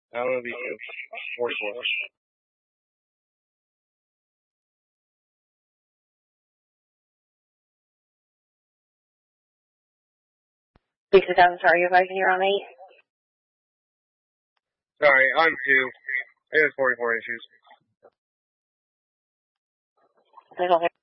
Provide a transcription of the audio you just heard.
I'm gonna be 44. 60,000, sorry, you're advising you're on 8. Sorry, on 2. It was 44 issues. There's only